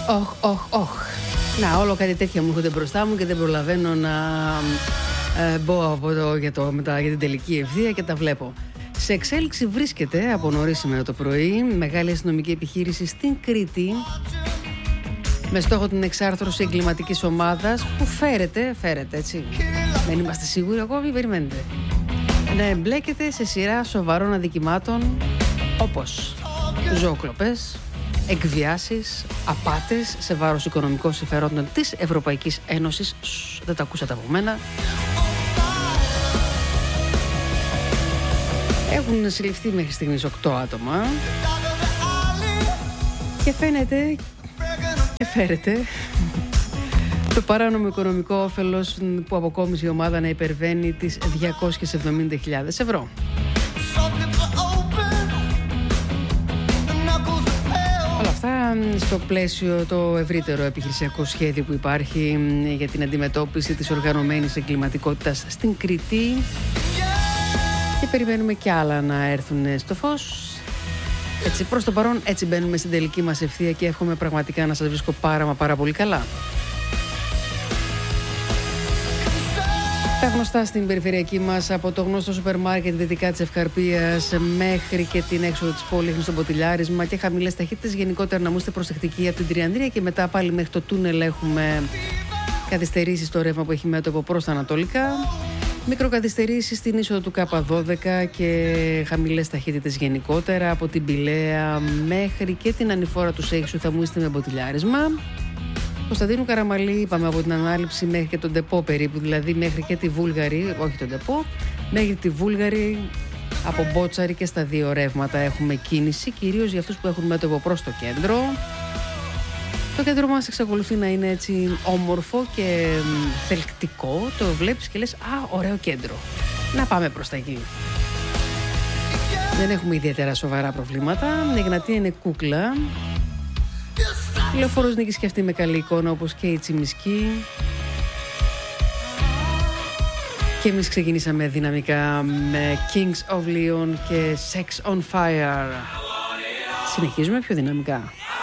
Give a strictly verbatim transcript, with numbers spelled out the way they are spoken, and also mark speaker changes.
Speaker 1: Οχ, οχ, οχ. Να, όλο κάτι τέτοια μου έρχονται μπροστά μου και δεν προλαβαίνω να ε, μπω από το, για, το, μετά, για την τελική ευθεία και τα βλέπω. Σε εξέλιξη βρίσκεται από νωρίς σήμερα το πρωί μεγάλη αστυνομική επιχείρηση στην Κρήτη με στόχο την εξάρθρωση εγκληματικής ομάδας που φέρεται, φέρεται έτσι, δεν είμαστε σίγουροι ακόμη, περιμένετε, να εμπλέκεται σε σειρά σοβαρών αδικημάτων όπως ζωοκλοπές, εκβιάσεις, απάτες σε βάρος οικονομικών συμφερόντων της Ευρωπαϊκής Ένωσης. Σ, δεν τα ακούσατε από μένα. Έχουν συλληφθεί μέχρι στιγμής οκτώ άτομα και φαίνεται και φέρεται το παράνομο οικονομικό όφελος που αποκόμισε η ομάδα να υπερβαίνει τις διακόσιες εβδομήντα χιλιάδες ευρώ. Όλα αυτά στο πλαίσιο το ευρύτερο επιχειρησιακό σχέδιο που υπάρχει για την αντιμετώπιση της οργανωμένης εγκληματικότητας στην Κρήτη και περιμένουμε κι άλλα να έρθουν στο φως. Έτσι, προς το παρόν έτσι μπαίνουμε στην τελική μας ευθεία και εύχομαι πραγματικά να σας βρίσκω πάρα μα πάρα πολύ καλά. Τα γνωστά στην περιφερειακή μας, από το γνωστό σούπερ μάρκετ δυτικά της Ευκαρπίας μέχρι και την έξοδο της πόλης στο Ποτηλιάρισμα και χαμηλές ταχύτητες. Γενικότερα να μου είστε προσεκτικοί από την Τριανδρία και μετά πάλι μέχρι το τούνελ έχουμε καθυστερήσεις στο ρεύμα που έχει μέτωπο προς τα ανατολικά. Μικροκαθυστερήσεις στην είσοδο του Κάπα δώδεκα και χαμηλές ταχύτητες γενικότερα από την Πηλαία μέχρι και την ανηφόρα του Σέιξου θα μου είστε με Ποτηλιάρισμα. Κωνσταντίνου Καραμαλή είπαμε από την ανάληψη μέχρι και τον Ντεπό περίπου, δηλαδή μέχρι και τη Βούλγαρη, όχι τον Ντεπό, μέχρι τη Βούλγαρη από Μπότσαρη και στα δύο ρεύματα έχουμε κίνηση, κυρίως για αυτούς που έχουν μέτωπο προς το κέντρο. Το κέντρο μας εξακολουθεί να είναι έτσι όμορφο και θελκτικό, το βλέπεις και λες «Α, ωραίο κέντρο, να πάμε προς τα εκεί». Δεν έχουμε ιδιαίτερα σοβαρά προβλήματα, η Εγνατία είναι κούκλα. Η Λεωφόρος Νίκης και αυτή με καλή εικόνα όπως και η Τσιμισκή. Και εμείς ξεκινήσαμε δυναμικά με Kings of Leon και Sex on Fire. Συνεχίζουμε πιο δυναμικά.